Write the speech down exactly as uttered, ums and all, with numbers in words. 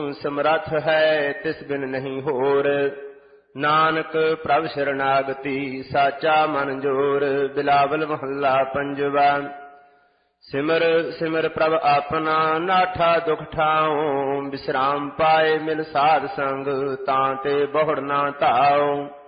ਸਮਰੱਥ ਹੈ ਤਿਸ ਬਿਨ ਨਹੀਂ ਹੋਰ। ਨਾਨਕ ਪ੍ਰਭ ਸ਼ਰਨਾਗਤੀ ਸਾਚਾ ਮਨ ਜੋਰ। ਬਿਲਾਵਲ ਮਹੱਲਾ ਪੰਜਵਾ। ਸਿਮਰ ਸਿਮਰ ਪ੍ਰਭ ਆਪਣਾ ਨਾਠਾ ਦੁਖ ਠਾਉ। ਵਿਸਰਾਮ ਪਾਏ ਮਿਲ ਸਾਧ ਸੰਗ ਤਾਂ ਤੇ ਬਹੁੜ ਨਾ ਧਾਉ।